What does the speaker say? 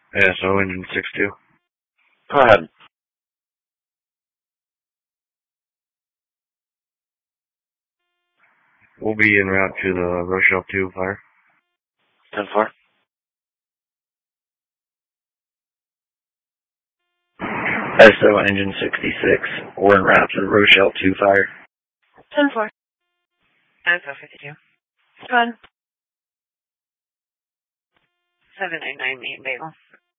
ASO engine 62. Go ahead. We'll be en route to the Rochelle 2 fire. 10-4. ASO engine 66. We're en route to the Rochelle 2 fire. 10-4. ASO 52. Go ahead. 799 Bagel.